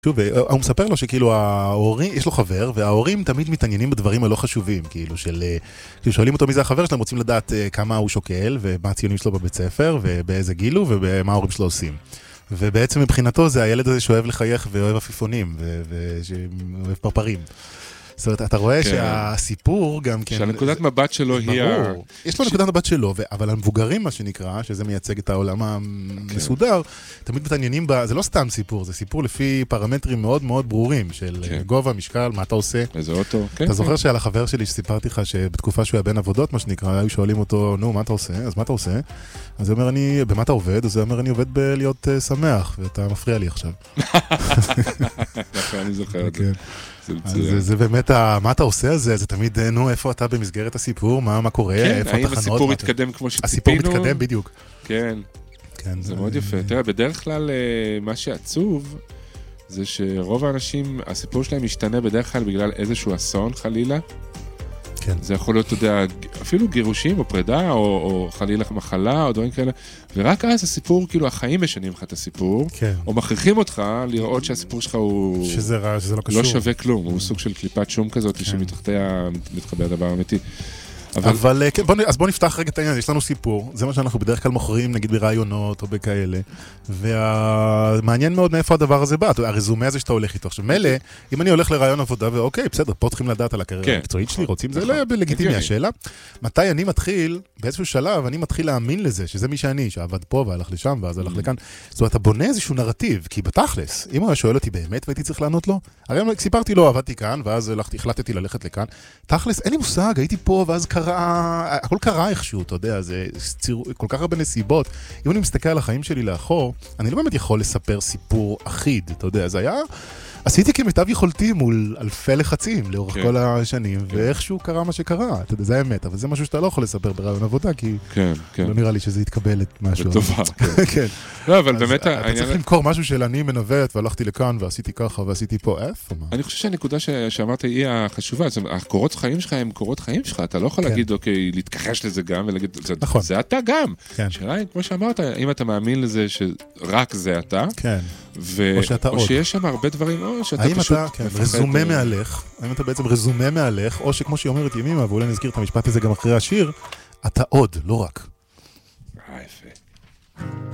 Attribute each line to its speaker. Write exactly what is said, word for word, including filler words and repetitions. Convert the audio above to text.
Speaker 1: שוב, הוא מספר לו שכאילו ההורים, יש לו חבר, וההורים תמיד מתעניינים בדברים הלא חשובים, כאילו של, שואלים אותו מי זה החבר שלהם, רוצים לדעת כמה הוא שוקל, ומה הציונים שלו בבית ספר, ובאיזה גיל הוא, ומה ההורים שלו עושים. ובעצם מבחינתו זה הילד הזה שאוהב לחייך, ואוהב עפיפונים, ואוהב פרפרים. זאת אומרת, אתה רואה שהסיפור גם כן...
Speaker 2: שהנקודת מבט שלו היא...
Speaker 1: ברור, יש לו נקודת מבט שלו, אבל המבוגרים, מה שנקרא, שזה מייצג את העולם המסודר, תמיד מתעניינים בה, זה לא סתם סיפור, זה סיפור לפי פרמטרים מאוד מאוד ברורים, של גובה, משקל, מה אתה עושה.
Speaker 2: איזה אוטו.
Speaker 1: אתה זוכר שעל החבר שלי שסיפרתי לך, שבתקופה שהוא היה בין עבודות, מה שנקרא, היו שואלים אותו, נו, מה אתה עושה? אז מה אתה עושה? אז הוא אומר, אני, במה אתה עובד? אז הוא אומר, אני עובד בלהיות שמח, ואתה מפריע לי עכשיו.
Speaker 2: אני זוכר את זה.
Speaker 1: אז זה באמת, מה אתה עושה הזה? זה תמיד, נו, איפה אתה במסגרת הסיפור? מה קורה?
Speaker 2: כן, האם הסיפור מתקדם כמו שציפינו?
Speaker 1: הסיפור מתקדם בדיוק.
Speaker 2: כן, זה מאוד יפה. תראה, בדרך כלל מה שעצוב זה שרוב האנשים, הסיפור שלהם משתנה בדרך כלל בגלל איזשהו אסון חלילה.
Speaker 1: כן.
Speaker 2: זה יכול להיות, אתה יודע, אפילו גירושים או פרידה, או, או חלילה מחלה, או דברים כאלה. ורק אז הסיפור, כאילו, החיים משנים לך את הסיפור,
Speaker 1: כן.
Speaker 2: או מכריחים אותך לראות שהסיפור שלך הוא...
Speaker 1: שזה רע, שזה לא קשור.
Speaker 2: לא שווה כלום, הוא סוג של קליפת שום כזאת, כן. שמתחתיה מתחבא הדבר האמיתי.
Speaker 1: אבל, אבל כן, בוא, אז בוא נפתח רגע את העניין, יש לנו סיפור, זה מה שאנחנו בדרך כלל מוכרים, נגיד ברעיונות או בכאלה, והמעניין מאוד מאיפה הדבר הזה בא, הרזומה הזה שאתה הולך איתו. עכשיו, מלא, אם אני הולך לרעיון עבודה, ואוקיי, בסדר, פה צריכים לדעת על הקריירה המקצועית שלי, רוצים, זה לא יהיה לגיטימי. השאלה, מתי אני מתחיל, באיזשהו שלב, אני מתחיל להאמין לזה, שזה מי שאני, שעבד פה והלך לשם, ואז הלך לכאן. זאת אומרת, אתה בונה איזשהו נרטיב, כי בתכלס, אם הוא שואל אותי באמת והייתי צריך לענות לו, הרי סיפרתי לו, עבדתי כאן, ואז החלטתי ללכת לכאן. תכלס, אין לי מושג, הייתי פה, ואז קרה, הכל קרה איכשהו, אתה יודע, זה כל כך הרבה נסיבות. אם אני מסתכל על החיים שלי לאחור, אני לא באמת יכול לספר סיפור אחיד, אתה יודע, זה היה, עשיתי כמיטב יכולתי מול אלפי לחצים לאורך כל השנים, ואיכשהו קרה מה שקרה, אתה יודע, זה האמת, אבל זה משהו שאתה לא יכול לספר ברעיון עבודה, כי לא נראה לי שזה יתקבל את משהו.
Speaker 2: בטובה,
Speaker 1: כן.
Speaker 2: לא, אבל באמת...
Speaker 1: אתה צריך למכור משהו של אני מנווט, והלכתי לכאן, ועשיתי ככה, ועשיתי פה, איפה?
Speaker 2: אני חושב שהנקודה שאמרת היא החשובה, הקורות חיים שלך הם קורות חיים שלך, אתה לא יכול להגיד, אוקיי, להתכחש לזה גם, ולהגיד, זה אתה גם. שאלה, כמו שאמרת, אם אתה מאמין לזה שרק זה אתה, או שיש שם הרבה דברים, או שאתה פשוט...
Speaker 1: האם אתה רזומה מהלך, האם אתה בעצם רזומה מהלך, או שכמו שהיא אומרת ימימה, ואולי נזכיר את המשפט הזה גם אחרי השיר, אתה עוד, לא רק.
Speaker 2: אה, יפה.